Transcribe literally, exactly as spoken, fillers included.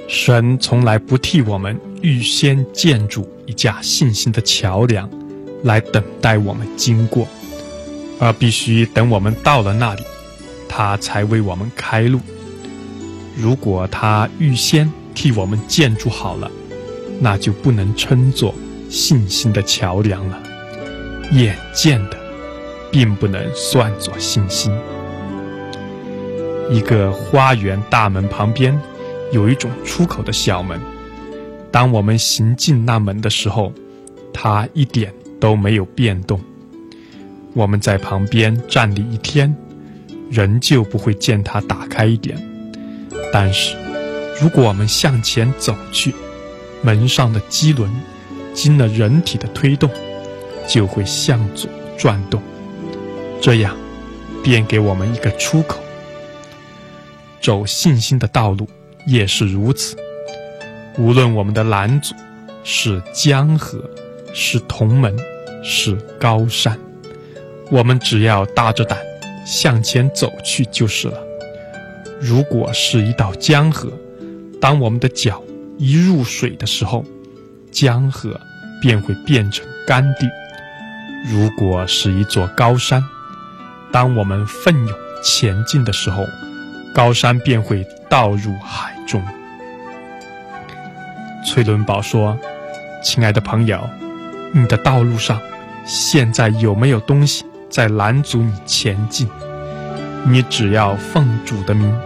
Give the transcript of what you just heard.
神从来不替我们预先建筑一架信心的桥梁来等待我们经过，而必须等我们到了那里，他才为我们开路。如果他预先替我们建筑好了，那就不能称作信心的桥梁了，眼见的并不能算作信心。一个花园大门旁边有一种出口的小门，当我们行进那门的时候，它一点都没有变动。我们在旁边站立一天，仍旧不会见它打开一点。但是如果我们向前走去，门上的机轮经了人体的推动，就会向左转动，这样便给我们一个出口。走信心的道路也是如此，无论我们的拦阻是江河，是铜门，是高山，我们只要大着胆向前走去就是了。如果是一道江河，当我们的脚一入水的时候，江河便会变成干地；如果是一座高山，当我们奋勇前进的时候，高山便会倒入海中。崔伦堡说，亲爱的朋友，你的道路上现在有没有东西在拦阻你前进？你只要奉主的名